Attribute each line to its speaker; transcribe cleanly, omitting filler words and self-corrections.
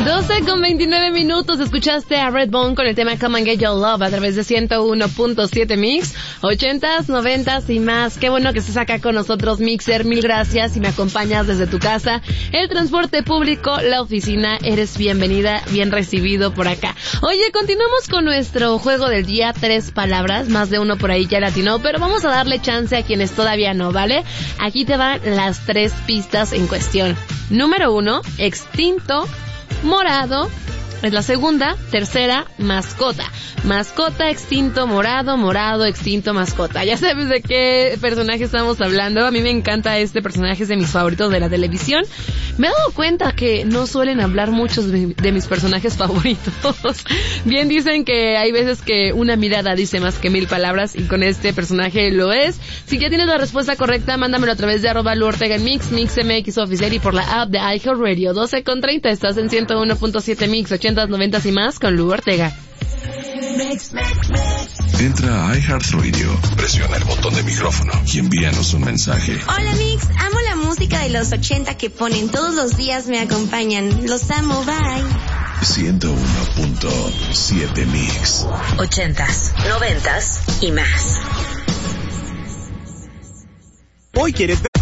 Speaker 1: 12:29. Escuchaste a Redbone con el tema Come and Get Your Love a través de 101.7 Mix, 80s, 90s y más. Qué bueno que estés acá con nosotros, Mixer. Mil gracias y me acompañas desde tu casa, el transporte público, la oficina. Eres bienvenida, bien recibido por acá. Oye, continuamos con nuestro juego del día. 3 palabras, más de uno por ahí ya latinó, pero vamos a darle chance a quienes todavía no, ¿vale? Aquí te van las 3 pistas en cuestión. Número 1, extinto, morado, es la segunda. Tercera, mascota. Mascota, extinto, morado, morado, extinto, mascota. Ya sabes de qué personaje estamos hablando. A mí me encanta este personaje, es de mis favoritos de la televisión. Me he dado cuenta que no suelen hablar muchos de mis personajes favoritos. Bien dicen que hay veces que una mirada dice más que 1000 palabras, y con este personaje lo es. Si ya tienes la respuesta correcta, mándamelo a través de @LuOrtega en Mix, MixMX Oficial, y por la app de iHeartRadio. 12:30, estás en 101.7 Mix, 80s, 90s y más con Lu Ortega.
Speaker 2: Entra a iHeartRadio, presiona el botón de micrófono y envíanos un mensaje.
Speaker 3: Hola Mix, amo la música de los 80 que ponen todos los días, me acompañan. Los amo, bye.
Speaker 2: 101.7 Mix.
Speaker 4: 80s, 90s y más.
Speaker 5: Hoy quieres ver